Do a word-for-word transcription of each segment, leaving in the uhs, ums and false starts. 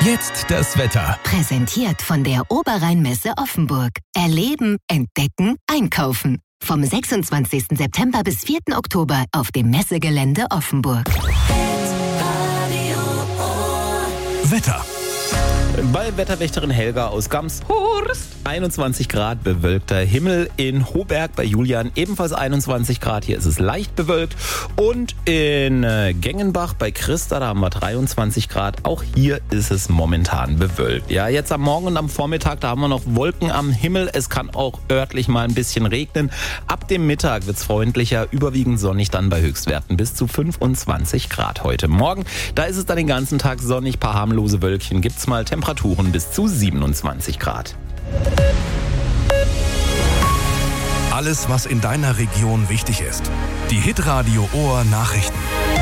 Jetzt das Wetter. Präsentiert von der Oberrheinmesse Offenburg. Erleben, entdecken, einkaufen. Vom sechsundzwanzigsten September bis vierten Oktober auf dem Messegelände Offenburg. Wetter. Bei Wetterwächterin Helga aus Gamshorst. einundzwanzig Grad bewölkter Himmel. In Hoberg bei Julian ebenfalls einundzwanzig Grad. Hier ist es leicht bewölkt. Und in äh, Gengenbach bei Christa, da haben wir dreiundzwanzig Grad. Auch hier ist es momentan bewölkt. Ja, jetzt am Morgen und am Vormittag, da haben wir noch Wolken am Himmel. Es kann auch örtlich mal ein bisschen regnen. Ab dem Mittag wird es freundlicher, überwiegend sonnig dann bei Höchstwerten bis zu fünfundzwanzig Grad heute Morgen. Da ist es dann den ganzen Tag sonnig, paar harmlose Wölkchen gibt's mal, Temperaturen bis zu siebenundzwanzig Grad. Alles, was in deiner Region wichtig ist. Die Hitradio Ohr Nachrichten.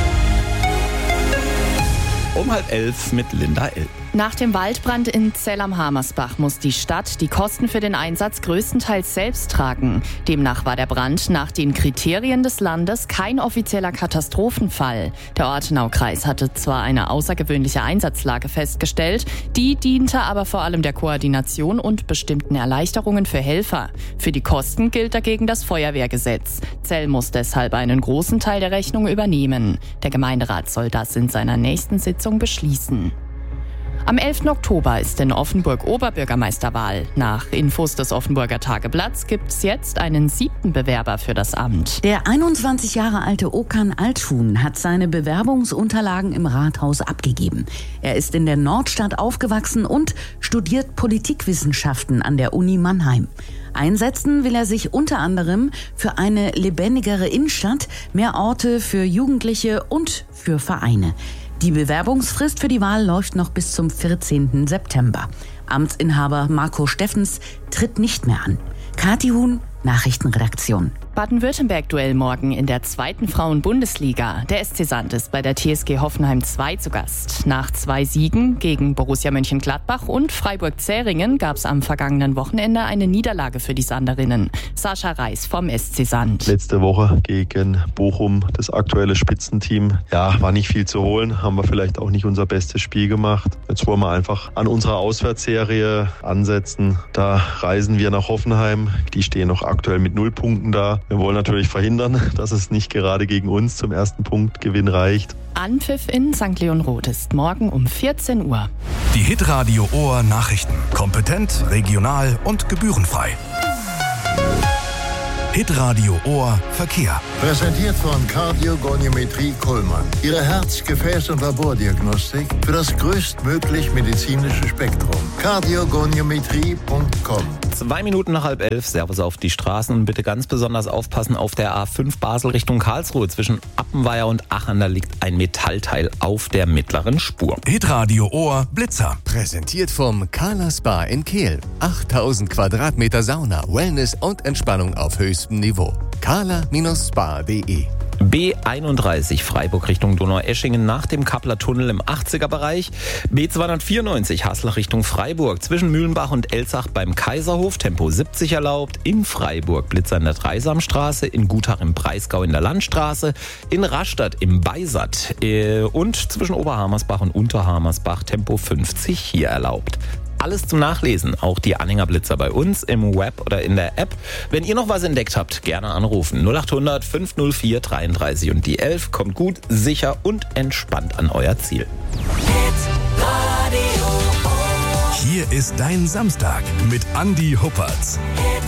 Um halb elf mit Linda L. Nach dem Waldbrand in Zell am Hamersbach muss die Stadt die Kosten für den Einsatz größtenteils selbst tragen. Demnach war der Brand nach den Kriterien des Landes kein offizieller Katastrophenfall. Der Ortenaukreis hatte zwar eine außergewöhnliche Einsatzlage festgestellt, die diente aber vor allem der Koordination und bestimmten Erleichterungen für Helfer. Für die Kosten gilt dagegen das Feuerwehrgesetz. Zell muss deshalb einen großen Teil der Rechnung übernehmen. Der Gemeinderat soll das in seiner nächsten Sitzung beschließen. Am elften Oktober ist in Offenburg Oberbürgermeisterwahl. Nach Infos des Offenburger Tageblatts gibt es jetzt einen siebten Bewerber für das Amt. Der einundzwanzig Jahre alte Okan Althuhn hat seine Bewerbungsunterlagen im Rathaus abgegeben. Er ist in der Nordstadt aufgewachsen und studiert Politikwissenschaften an der Uni Mannheim. Einsetzen will er sich unter anderem für eine lebendigere Innenstadt, mehr Orte für Jugendliche und für Vereine. Die Bewerbungsfrist für die Wahl läuft noch bis zum vierzehnten September. Amtsinhaber Marco Steffens tritt nicht mehr an. Kathi Huhn, Nachrichtenredaktion. Baden-Württemberg-Duell morgen in der zweiten Frauen-Bundesliga. Der S C Sand ist bei der T S G Hoffenheim zwei zu Gast. Nach zwei Siegen gegen Borussia Mönchengladbach und Freiburg-Zähringen gab es am vergangenen Wochenende eine Niederlage für die Sanderinnen. Sascha Reis vom S C Sand. Letzte Woche gegen Bochum, das aktuelle Spitzenteam. Ja, war nicht viel zu holen, haben wir vielleicht auch nicht unser bestes Spiel gemacht. Jetzt wollen wir einfach an unserer Auswärtsserie ansetzen. Da reisen wir nach Hoffenheim. Die stehen noch aktuell mit null Punkten da. Wir wollen natürlich verhindern, dass es nicht gerade gegen uns zum ersten Punktgewinn reicht. Anpfiff in Sankt Leon Roth ist morgen um vierzehn Uhr. Die Hitradio Ohr Nachrichten. Kompetent, regional und gebührenfrei. Hitradio Ohr Verkehr. Präsentiert von Kardiogoniometrie Kullmann. Ihre Herz-, Gefäß- und Labordiagnostik für das größtmöglich medizinische Spektrum. kardiogoniometrie punkt com. Zwei Minuten nach halb elf, Servus auf die Straßen und bitte ganz besonders aufpassen auf der A fünf Basel Richtung Karlsruhe. Zwischen Appenweier und Aachen, da liegt ein Metallteil auf der mittleren Spur. Hitradio Ohr Blitzer. Präsentiert vom Kala Spa in Kehl. achttausend Quadratmeter Sauna, Wellness und Entspannung auf höchstem Niveau. kala Spa punkt de. B einunddreißig Freiburg Richtung Donaueschingen nach dem Kappler Tunnel im achtziger Bereich. B zweihundertvierundneunzig Haslach Richtung Freiburg zwischen Mühlenbach und Elzach beim Kaiserhof. Tempo siebzig erlaubt. In Freiburg Blitzer in der Dreisamstraße. In Gutach im Breisgau in der Landstraße. In Rastatt im Beisat. Und zwischen Oberhamersbach und Unterhamersbach Tempo fünfzig hier erlaubt. Alles zum Nachlesen, auch die Anhängerblitzer bei uns im Web oder in der App. Wenn ihr noch was entdeckt habt, gerne anrufen. null acht hundert fünf null vier dreiunddreißig und die elf kommt gut, sicher und entspannt an euer Ziel. Hier ist dein Samstag mit Andi Huppertz.